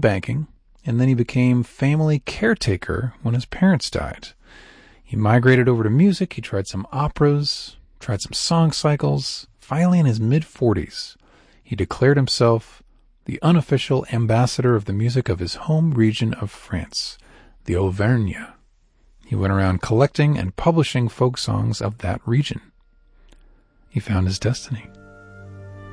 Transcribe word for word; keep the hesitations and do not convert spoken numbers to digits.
banking, and then he became family caretaker when his parents died. He migrated over to music. He tried some operas, tried some song cycles. Finally, in his mid-forties, he declared himself the unofficial ambassador of the music of his home region of France, the Auvergne. He went around collecting and publishing folk songs of that region. He found his destiny.